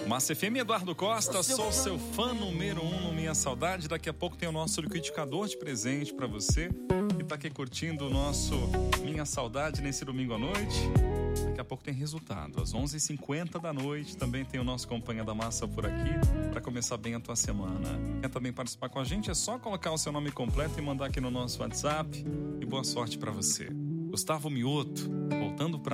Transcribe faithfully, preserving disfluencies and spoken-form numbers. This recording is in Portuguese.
Massa F M, Eduardo Costa, sou seu fã número um no Minha Saudade. Daqui a pouco tem o nosso liquidificador de presente pra você que tá aqui curtindo o nosso Minha Saudade nesse domingo à noite. Daqui a pouco tem resultado. Às onze e cinquenta da noite também tem o nosso Companhia da Massa por aqui pra começar bem a tua semana. Quer também participar com a gente? É só colocar o seu nome completo e mandar aqui no nosso WhatsApp. E boa sorte pra você. Gustavo Mioto, voltando pra